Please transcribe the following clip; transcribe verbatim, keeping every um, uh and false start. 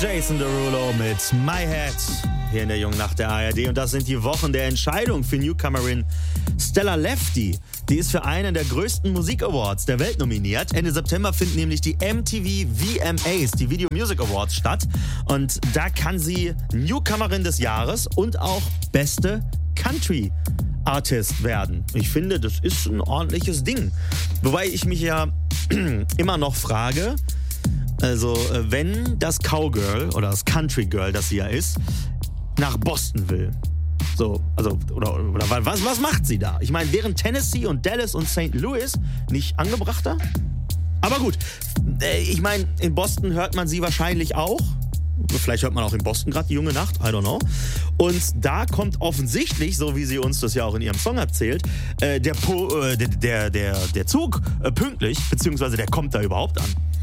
Jason Derulo mit My Head hier in der Jungen Nacht der A R D. Und das sind die Wochen der Entscheidung für Newcomerin Stella Lefty. Die ist für einen der größten Musik-Awards der Welt nominiert. Ende September finden nämlich die M T V V M As, die Video Music Awards, statt. Und da kann sie Newcomerin des Jahres und auch beste Country Artist werden. Ich finde, das ist ein ordentliches Ding. Wobei ich mich ja immer noch frage, also wenn das Cowgirl oder das Country Girl, das sie ja ist, nach Boston will. So, also, oder, oder was, was macht sie da? Ich meine, wären Tennessee und Dallas und Saint Louis nicht angebrachter? Aber gut, ich meine, in Boston hört man sie wahrscheinlich auch. Vielleicht hört man auch in Boston gerade die junge Nacht, I don't know. Und da kommt offensichtlich, so wie sie uns das ja auch in ihrem Song erzählt, äh, der, po, äh, der, der, der, der Zug äh, pünktlich, beziehungsweise der kommt da überhaupt an.